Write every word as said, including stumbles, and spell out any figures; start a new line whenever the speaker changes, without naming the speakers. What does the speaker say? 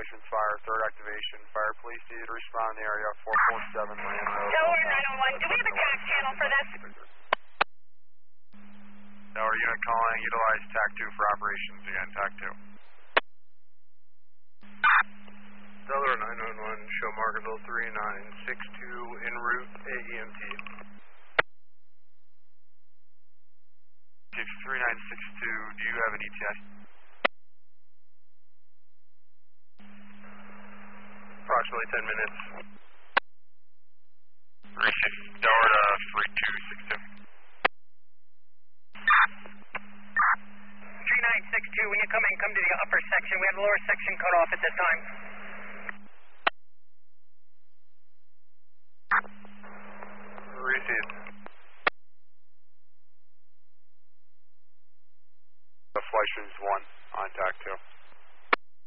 Operations Fire, third activation. Fire police needed to respond in the area, four four seven Land Road.
Tower nine one one, do we have a tac channel for this?
Tower unit calling, utilize T A C two for operations again, T A C two.
Stellar nine one one, show Margaretville three nine six two, en route, A E M T.
three nine six two, do you have an E T S?
Approximately ten minutes.
Receive Delta three two six two.
three nine six two, when you come in, come to the upper section. We have the lower section cut off at this time.
Received.
The Fleischman's one on T A C two.